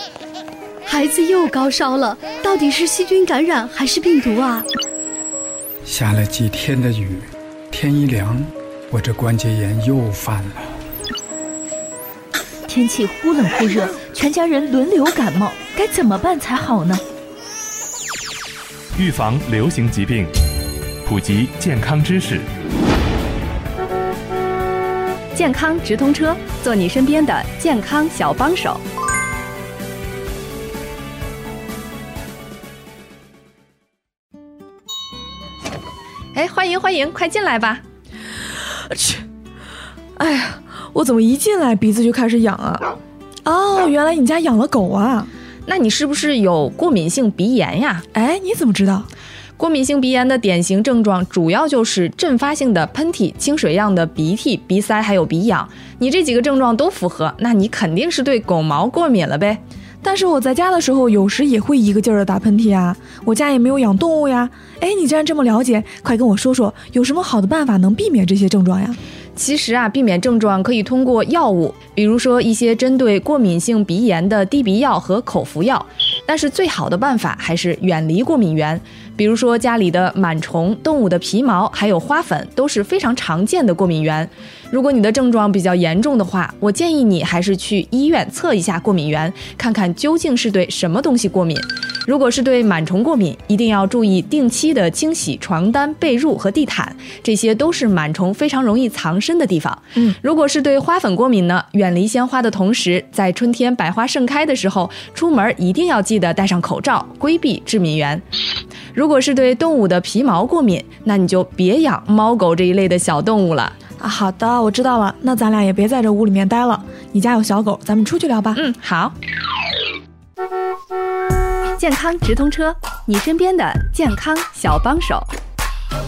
孩子又高烧了，到底是细菌感染还是病毒啊？ 下了几天的雨，天一凉，我这关节炎又犯了。 天气忽冷忽热，全家人轮流感冒，该怎么办才好呢？ 预防流行疾病，普及健康知识。 健康直通车，做你身边的健康小帮手。哎，欢迎，快进来吧。 去，哎呀，我怎么一进来鼻子就开始痒啊？哦，原来你家养了狗啊？ 那你是不是有过敏性鼻炎呀？ 哎，你怎么知道？ 过敏性鼻炎的典型症状主要就是阵发性的喷嚏、清水样的鼻涕、鼻塞还有鼻痒。你这几个症状都符合，那你肯定是对狗毛过敏了呗。 但是我在家的时候有时也会一个劲儿的打喷嚏啊，我家也没有养动物呀。哎，你既然这么了解，快跟我说说有什么好的办法能避免这些症状呀？ 其实避免症状可以通过药物，比如说一些针对过敏性鼻炎的滴鼻药和口服药。但是最好的办法还是远离过敏源，比如说家里的螨虫、动物的皮毛还有花粉都是非常常见的过敏源。如果你的症状比较严重的话，我建议你还是去医院测一下过敏源，看看究竟是对什么东西过敏。如果是对螨虫过敏，一定要注意定期的清洗床单、被褥和地毯，这些都是螨虫非常容易藏身的地方。如果是对花粉过敏呢，远离鲜花的同时，在春天百花盛开的时候，出门一定要记得戴上口罩，规避致敏源。如果是对动物的皮毛过敏，那你就别养猫狗这一类的小动物了。 好的，我知道了，那咱俩也别在这屋里面待了，你家有小狗，咱们出去聊吧。 好。 健康直通车，你身边的健康小帮手。